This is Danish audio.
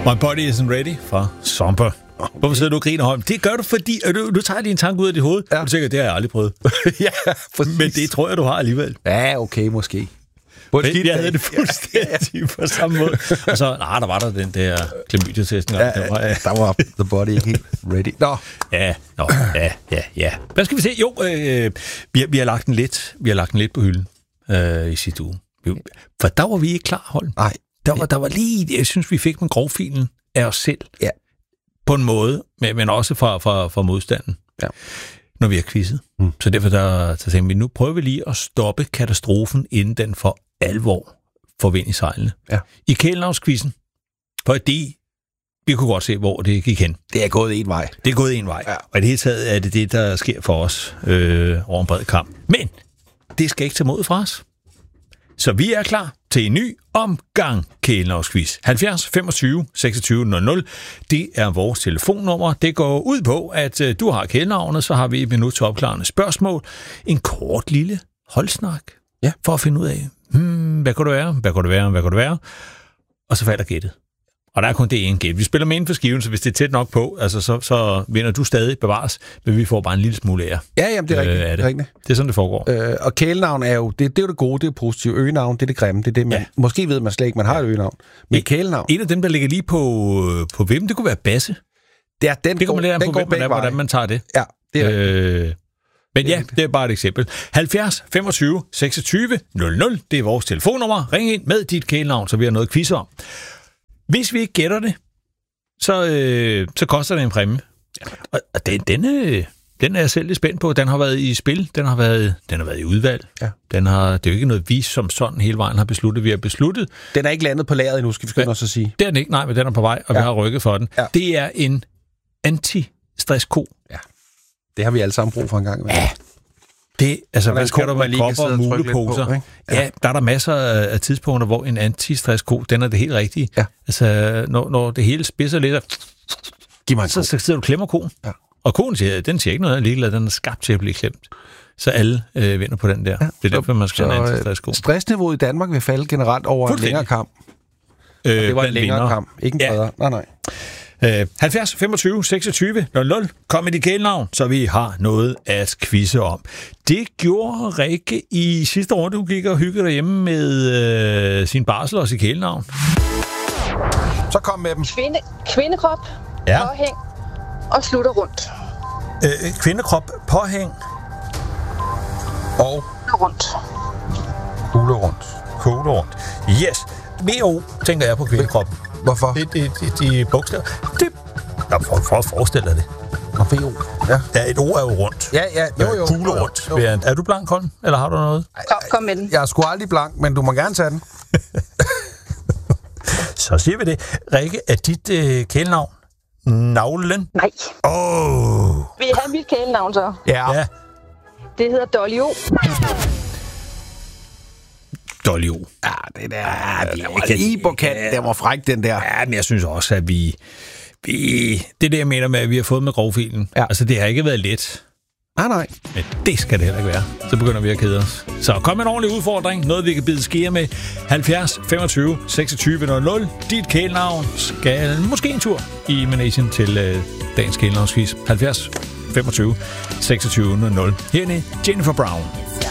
My Body Isn't Ready fra Somper. Hvorfor sidder du og griner, Holm? Det gør du, fordi du tager din tanke ud af dit hoved. Ja. Du tænker, det har jeg aldrig prøvet. Ja, præcis. Men det tror jeg, du har alligevel. Ja, okay, måske. Jeg havde det fuldstændig på samme måde. Og så, der var der den der klamydia-testen. Der var the body ikke helt ready. Ja. Hvad skal vi se? Jo, vi har lagt den lidt på hylden i sidste uge. For der var vi ikke klar, Holm. Nej. Der var lige, jeg synes, vi fik med grovfilen af os selv. Ja. På en måde, men også fra modstanden. Ja. Når vi har quizzet. Så derfor der tænker vi, nu prøver vi lige at stoppe katastrofen, inden den for alvor får vind i sejlene. Ja. I kælenavnsquizzen, fordi vi kunne godt se, hvor det gik hen. Det er gået en vej. Ja. Og i det hele taget er det, der sker for os over en bred kamp. Men det skal ikke tage mod fra os. Så vi er klar til en ny omgang kælenavnsquiz. 70 25 26 00. Det er vores telefonnummer. Det går ud på, at du har kælenavnet, så har vi et minut til opklarende spørgsmål. En kort lille holdsnak. Ja. For at finde ud af, hvad kunne det være? Og så falder gættet. Og der er kun det ene gæt. Vi spiller med inden for skiven, så hvis det er tæt nok på, altså så vinder du stadig bevares, men vi får bare en lille smule ære. Ja, jamen, det er rigtigt. Det er sådan, det foregår. Og kælenavn er jo, det er jo det gode, det er positivt. Øgenavn, det er det grimme, det er det, man... Måske ved man slet ikke, man har et øgenavn. Men kælenavn... En af dem, der ligger lige på hvem, det kunne være Basse. Det er den, det kommer lidt an på, hvordan man tager det. Ja, det er men ja, det er bare et eksempel. 70 25 26 00, det er vores telefonnummer. Ring ind med dit kælenavn, så vi har noget quiz om. Hvis vi ikke gætter det, så koster det en præmie. Og den er jeg selv lidt spændt på. Den har været i spil, den har været i udvalg. Ja. Det er jo ikke noget, vi som sådan hele vejen har besluttet. Vi har besluttet. Den er ikke landet på lageret endnu, skal vi skynde os at sige. Det er den ikke, nej, men den er på vej, og vi har rykket for den. Ja. Det er en anti-stress-ko. Ja. Det har vi alle sammen brug for en gang. Ja. Det, altså, hvad skal der med kopper og muleposer? På, ja, der er der masser af tidspunkter, hvor en anti-stress-ko, den er det helt rigtige. Ja. Altså, når det hele spidser lidt, så sidder du og klemmer koen. Ja. Og koen siger, den siger ikke noget, ligeglad, den er skabt til at blive klemt. Så alle vinder på den der. Ja. Det er derfor, man skal have en anti-stress-ko. Stressniveauet i Danmark vil falde generelt over en længere kamp. Det var en længere kamp, ikke en bredere. Nej. 70 25 26 00. Kom med dit kælenavn, så vi har noget at quizze om. Det gjorde Rikke i sidste år, du gik og hyggede derhjemme med sin barsel og sit kælenavn. Så kom med dem. Kvindekrop, påhæng og slutter rundt. Kvindekrop, påhæng og kugle rundt. Yes. VO tænker jeg på kvindekroppen. Hvorfor? De bogstaver. For at forestille dig det. Og VO. Ja. Ja, et ord er jo rundt. Ja. Jo. Kugle rundt. Jo. Er du blank, Holm? Eller har du noget? Kom med den. Jeg er sgu aldrig blank, men du må gerne tage den. Så siger vi det. Rikke, er dit kælenavn Navlen? Nej. Vil I have mit kælenavn så? Ja. Det hedder Dolly O. Dolly O. Ja, det der. Det var lige på kanten. Den var fræk, den der. Ja, men jeg synes også, at vi det der, jeg mener med, at vi har fået med grovfilen. Ja. Altså, det har ikke været let. Nej. Men det skal det heller ikke være. Så begynder vi at kede os. Så kom en ordentlig udfordring. Noget, vi kan bide skære med. 70 25 26 00. Dit kælenavn skal måske en tur i Manesien til dagens kælenavnsquiz. 70 25 26 00. Herne Jennifer Brown.